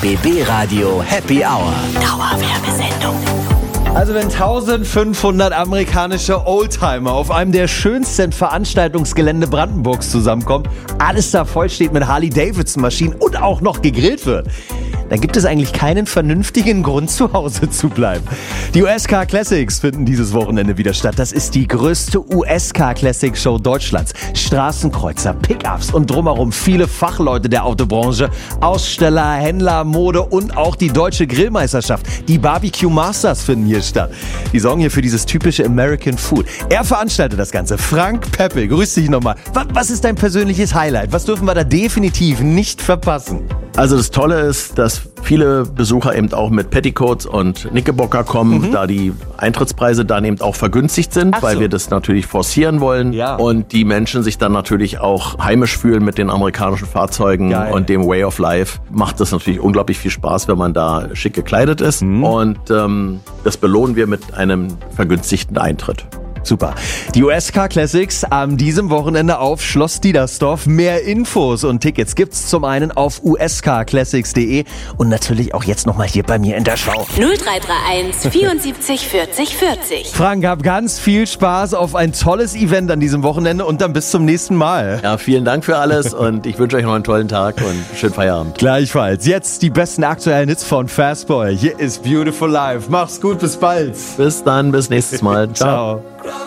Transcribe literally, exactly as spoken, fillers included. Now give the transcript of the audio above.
B B Radio Happy Hour. Dauerwerbesendung. Also wenn eintausendfünfhundert amerikanische Oldtimer auf einem der schönsten Veranstaltungsgelände Brandenburgs zusammenkommen, alles da voll steht mit Harley-Davidson-Maschinen und auch noch gegrillt wird, dann gibt es eigentlich keinen vernünftigen Grund, zu Hause zu bleiben. Die U S Car Classics finden dieses Wochenende wieder statt. Das ist die größte U S Car Classic Show Deutschlands. Straßenkreuzer, Pickups und drumherum viele Fachleute der Autobranche, Aussteller, Händler, Mode und auch die deutsche Grillmeisterschaft. Die Barbecue Masters finden hier statt. Die sorgen hier für dieses typische American Food. Er veranstaltet das Ganze. Frank Peppel, grüß dich nochmal. Was ist dein persönliches Highlight? Was dürfen wir da definitiv nicht verpassen? Also das Tolle ist, dass viele Besucher eben auch mit Petticoats und Knickerbocker kommen, mhm. da die Eintrittspreise dann eben auch vergünstigt sind, Ach so. weil wir das natürlich forcieren wollen. Ja. Und die Menschen sich dann natürlich auch heimisch fühlen mit den amerikanischen Fahrzeugen. Geil. Und dem Way of Life. Macht das natürlich unglaublich viel Spaß, wenn man da schick gekleidet ist. Mhm. Und ähm, das belohnen wir mit einem vergünstigten Eintritt. Super. Die U S Car Classics am diesem Wochenende auf Schloss Diedersdorf. Mehr Infos und Tickets gibt's zum einen auf u s car classics punkt d e und natürlich auch jetzt nochmal hier bei mir in der Show. null drei drei eins vierundsiebzig vierzig vierzig. Frank, hab ganz viel Spaß auf ein tolles Event an diesem Wochenende und dann bis zum nächsten Mal. Ja, vielen Dank für alles und ich wünsche euch noch einen tollen Tag und schönen Feierabend. Gleichfalls. Jetzt die besten aktuellen Hits von Fastboy. Hier ist Beautiful Life. Mach's gut, bis bald. Bis dann, bis nächstes Mal. Ciao.